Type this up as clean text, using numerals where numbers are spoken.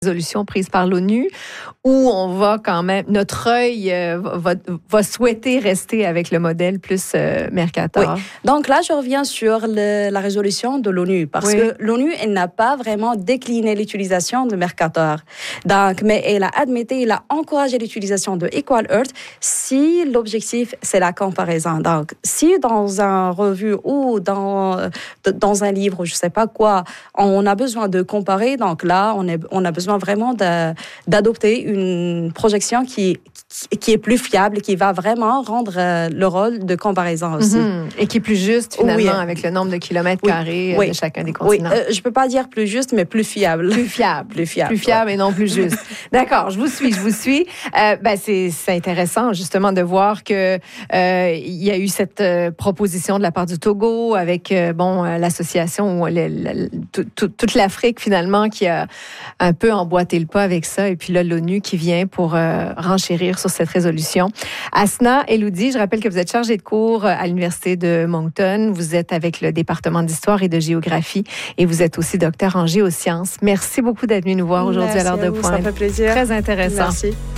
résolution prise par l'ONU où on va quand même, notre œil va souhaiter rester avec le modèle plus Mercator. Oui. Donc là, je reviens sur la résolution de l'ONU parce que l'ONU, elle n'a pas vraiment décliné l'utilisation de Mercator. Donc, mais elle a admis, elle a encouragé l'utilisation de Equal Earth si l'objectif, c'est la comparaison. Donc, si dans un revue ou dans un livre, je ne sais pas quoi, on a besoin de comparer, donc là, on a besoin vraiment d'adopter une projection qui est plus fiable, qui va vraiment rendre le rôle de comparaison aussi. Et qui est plus juste, finalement, avec le nombre de kilomètres carrés de chacun des continents. Je ne peux pas dire plus juste, mais plus fiable. Plus fiable et non plus juste. D'accord, je vous suis. C'est intéressant, justement, de voir qu'il y a eu cette proposition de la part du Togo avec l'association, toute l'Afrique, finalement, qui a un peu emboîté le pas avec ça. Et puis là, l'ONU qui vient pour renchérir sur cette résolution. Asna Eloudi, je rappelle que vous êtes chargée de cours à l'Université de Moncton. Vous êtes avec le département d'histoire et de géographie et vous êtes aussi docteur en géosciences. Merci beaucoup d'être venu nous voir aujourd'hui à l'heure de pointe. Ça fait plaisir. Très intéressant. Merci.